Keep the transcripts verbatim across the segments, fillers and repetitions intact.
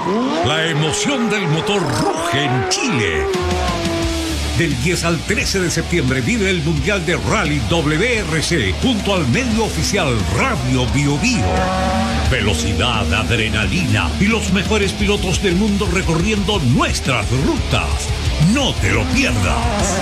La emoción del motor ruge en Chile. Del diez al trece de septiembre vive el Mundial de Rally W R C junto al medio oficial Radio Bio Bio. Velocidad, adrenalina y los mejores pilotos del mundo recorriendo nuestras rutas. No te lo pierdas.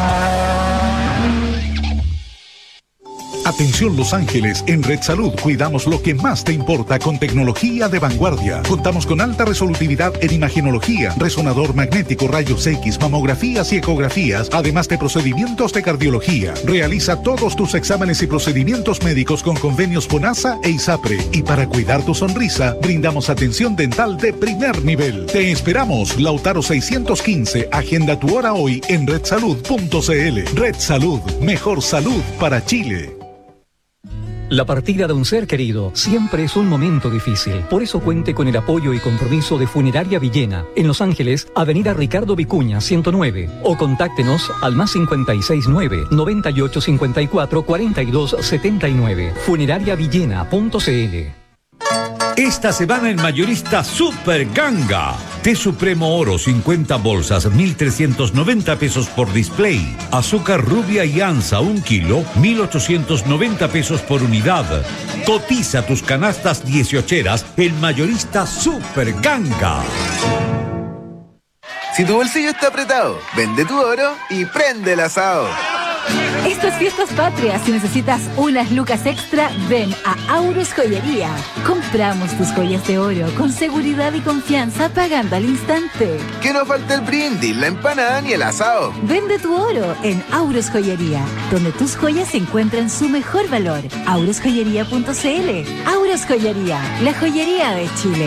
Atención Los Ángeles, en Red Salud cuidamos lo que más te importa con tecnología de vanguardia. Contamos con alta resolutividad en imagenología, resonador magnético, rayos X, mamografías y ecografías, además de procedimientos de cardiología. Realiza todos tus exámenes y procedimientos médicos con convenios FONASA e ISAPRE. Y para cuidar tu sonrisa, brindamos atención dental de primer nivel. Te esperamos, Lautaro seiscientos quince. Agenda tu hora hoy en red salud punto c l. Red Salud, mejor salud para Chile. La partida de un ser querido siempre es un momento difícil. Por eso cuente con el apoyo y compromiso de Funeraria Villena, en Los Ángeles, Avenida Ricardo Vicuña, ciento nueve. O contáctenos al más cincuenta y seis nueve, noventa y ocho cincuenta y cuatro, cuarenta y dos setenta y nueve. funerariavillena punto c l. Esta semana en Mayorista Super Ganga. Té Supremo Oro cincuenta bolsas, mil trescientos noventa pesos por display. Azúcar rubia y anza un kilo, mil ochocientos noventa pesos por unidad. Cotiza tus canastas dieciocheras en Mayorista Super Ganga. Si tu bolsillo está apretado, vende tu oro y prende el asado. Estas fiestas patrias, si necesitas unas lucas extra, ven a Aurus Joyería. Compramos tus joyas de oro con seguridad y confianza pagando al instante. Que no falte el brindis, la empanada ni el asado. Vende tu oro en Aurus Joyería, donde tus joyas encuentran su mejor valor. aurus joyería punto c l. Aurus Joyería, la joyería de Chile.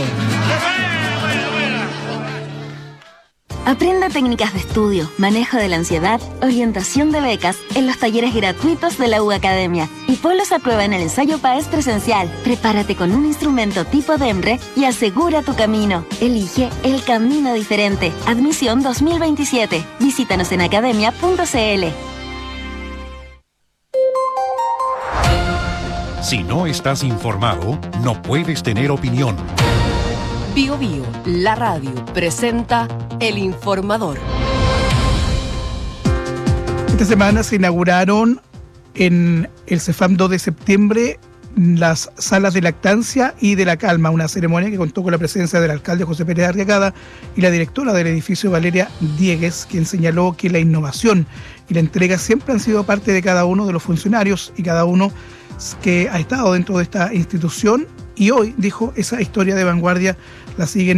Aprenda técnicas de estudio, manejo de la ansiedad, orientación de becas en los talleres gratuitos de la U Academia y ponlos a prueba en el ensayo PAES presencial. Prepárate con un instrumento tipo DEMRE y asegura tu camino. Elige el camino diferente. Admisión dos mil veintisiete. Visítanos en academia punto c l. Si no estás informado, no puedes tener opinión. Bio Bio, la radio, presenta El Informador. Esta semana se inauguraron en el CEFAM dos de septiembre las salas de lactancia y de la calma, una ceremonia que contó con la presencia del alcalde José Pérez Arriagada y la directora del edificio Valeria Diegues, quien señaló que la innovación y la entrega siempre han sido parte de cada uno de los funcionarios y cada uno que ha estado dentro de esta institución, y hoy, dijo, esa historia de vanguardia la siguen